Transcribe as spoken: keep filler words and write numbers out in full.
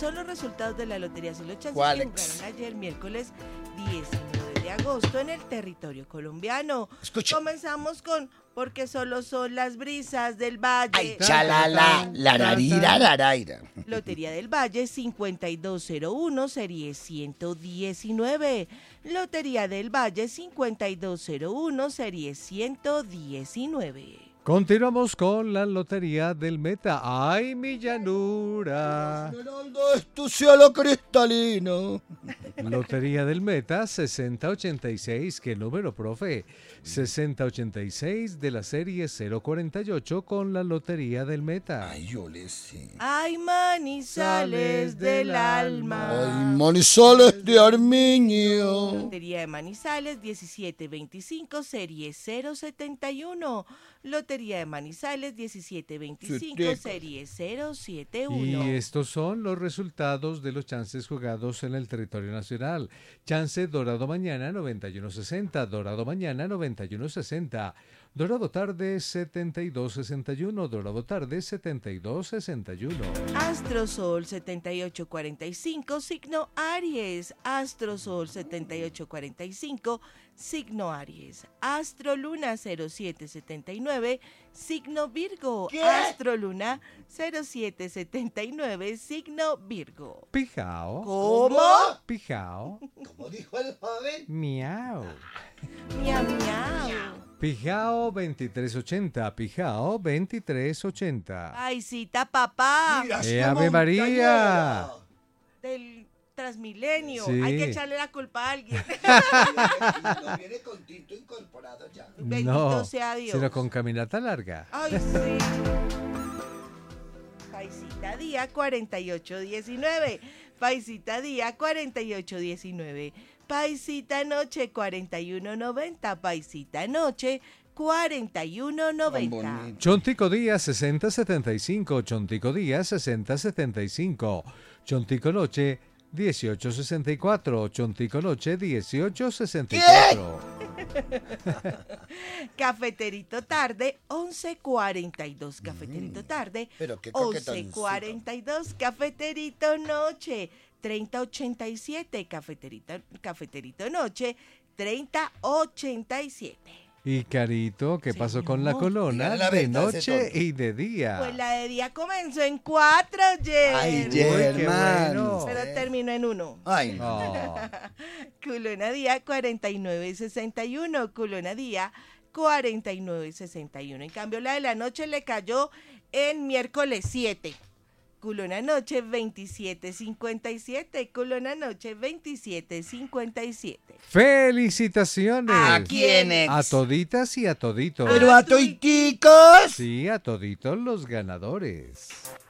son los resultados de la Lotería y los chances ¿Cuáles? que jugaron ayer, miércoles diecinueve de agosto, en el territorio colombiano. Escucha. Comenzamos con Porque solo son las brisas del valle. Ay, chalala, lararira, laraira. Lotería del Valle cincuenta y dos cero uno, serie ciento diecinueve. Lotería del Valle cincuenta y dos cero uno, serie ciento diecinueve. Continuamos con la Lotería del Meta. ¡Ay, mi llanura! Esmeralda es tu cielo cristalino. Lotería del Meta sesenta ochenta y seis. ¿Qué número, profe? sesenta ochenta y seis de la serie cero cuarenta y ocho con la Lotería del Meta. Ay, yo le sé. Ay, Manizales del alma. Ay, Manizales de Armiño. Lotería de Manizales diecisiete veinticinco, serie cero setenta y uno. Lotería de Manizales diecisiete veinticinco, Chuteca. serie cero setenta y Y uno. estos son los resultados de los chances jugados en el territorio nacional. Chance Dorado mañana noventa y uno sesenta, Dorado mañana noventa y uno sesenta, Dorado tarde setenta y dos sesenta y uno, Dorado tarde setenta y dos sesenta y uno. Astrosol setenta y ocho cuarenta y cinco, signo Aries. Astrosol setenta y ocho cuarenta y cinco, signo Aries. Astroluna cero siete setenta y nueve, signo Virgo. ¿Qué? Astroluna cero siete setenta y nueve, signo Virgo. Pijao, ¿Cómo? pijao, Como dijo el joven. miau. Miau, miau. Pijao veintitrés ochenta, Pijao veintitrés ochenta. Paisita papá Mira, ¡Eh, esta Ave María! montañera. del Transmilenio. Sí. Hay que echarle la culpa a alguien. No viene con tinto incorporado ya. Bendito No, sea Dios. sino con caminata larga. Ay, sí. Paisita día cuarenta y ocho diecinueve. Paisita día cuarenta y ocho diecinueve. Paisita noche cuarenta y uno noventa. Paisita noche cuarenta y uno noventa. bonito. Chontico Díaz sesenta setenta y cinco, Chontico Díaz sesenta setenta y cinco, Chontico Noche dieciocho sesenta y cuatro, Chontico Noche dieciocho sesenta y cuatro. Cafeterito tarde once cuarenta y dos. Cafeterito tarde Pero qué once coquetoncito. cuarenta y dos. Cafeterito noche treinta ochenta y siete. Cafeterito, cafeterito noche treinta ochenta y siete. Y Carito, ¿qué pasó con la Señor. colona Dígale la de verdad a ese noche tonto. y de día? Pues la de día comenzó en cuatro, Yer. Ay, Uy, qué Germán. bueno. Pero terminó en uno. Ay, no. Oh, Culona día cuarenta y nueve sesenta y uno. Culona día cuarenta y nueve sesenta y uno. En cambio, la de la noche le cayó en miércoles siete. Culona noche veintisiete cincuenta y siete. Culona noche veintisiete cincuenta y siete. ¡felicitaciones! ¿A quiénes? A toditas y a toditos. Pero a toiticos. Sí, a toditos los ganadores.